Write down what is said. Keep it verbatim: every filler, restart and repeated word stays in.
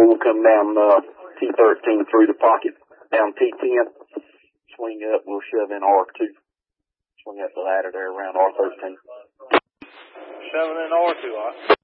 we'll come down uh, T thirteen through the pocket, down T ten, swing up, we'll shove in R two. Swing up the ladder there around R thirteen. Shoving in R two, huh?